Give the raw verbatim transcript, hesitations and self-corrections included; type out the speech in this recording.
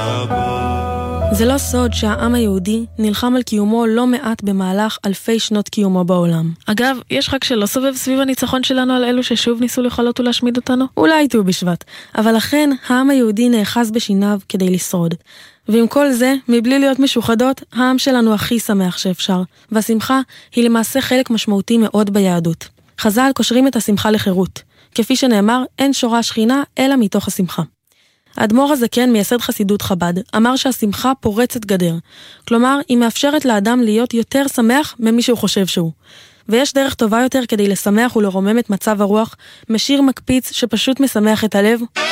זה לא סוד שהעם היהודי נלחם על קיומו לא מעט במהלך אלפי שנות קיומו בעולם. אגב, יש חג שלא סובב סביב הניצחון שלנו על אלו ששוב ניסו לכלות ולהשמיד אותנו? אולי ט"ו בשבט. אבל לכן העם היהודי נאחז בשיניו כדי לשרוד. ועם כל זה, מבלי להיות משוחדות, העם שלנו הכי שמח שאפשר. והשמחה היא למעשה חלק משמעותי מאוד ביהדות. חז"ל קושרים את השמחה לחירות. כפי שנאמר, אין שורה שכינה אלא מתוך השמחה. האדמו"ר הזקן, מייסד חסידות חב"ד, אמר שהשמחה פורצת גדר. כלומר, היא מאפשרת לאדם להיות יותר שמח ממי שהוא חושב שהוא. ויש דרך טובה יותר כדי לשמח ולרומם את מצב הרוח, משיר מקפיץ שפשוט משמח את הלב.